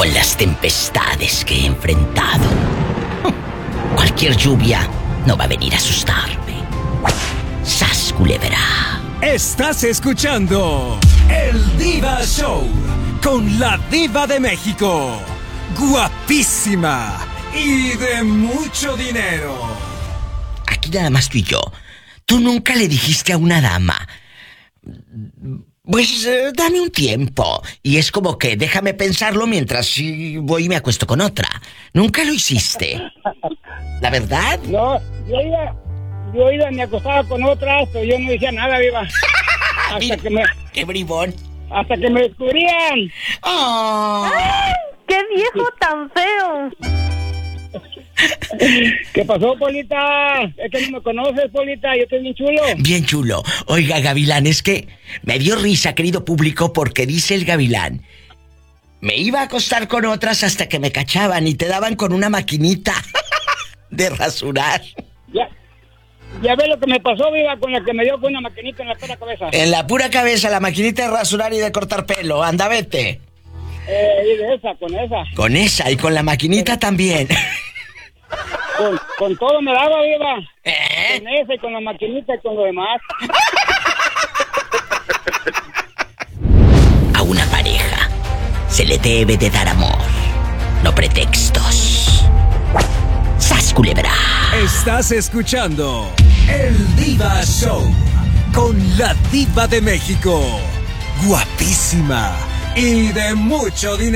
con las tempestades que he enfrentado, cualquier lluvia no va a venir a asustarme. ¡Sas, culebra! Estás escuchando El Diva Show con la Diva de México. Guapísima y de mucho dinero. Aquí nada más tú y yo. Tú nunca le dijiste a una dama, pues dame un tiempo. Y es como que déjame pensarlo mientras voy y me acuesto con otra. Nunca lo hiciste. ¿La verdad? No, yo iba, me acostaba con otras, pero yo no decía nada, Diva. Hasta Mira, que me... ¡qué bribón! Hasta que me descubrían. ¡Oh! ¡Ay! ¡Qué viejo tan feo! ¿Qué pasó, Polita? Es que no me conoces, Polita. Yo estoy bien chulo. Bien chulo. Oiga, Gavilán, es que me dio risa, querido público, porque dice el Gavilán: me iba a acostar con otras hasta que me cachaban y te daban con una maquinita de rasurar. Ya ves lo que me pasó, Viva, con la que me dio con una maquinita en la pura cabeza. En la pura cabeza, la maquinita de rasurar y de cortar pelo. Anda, vete. Y de esa, con esa. Con esa y con la maquinita también. Con todo me daba, Viva. ¿Eh? Con esa y con la maquinita y con lo demás. A una pareja se le debe de dar amor, no pretextos. ¡Sas, culebra! Estás escuchando El Diva Show con la Diva de México. Guapísima y de mucho dinero.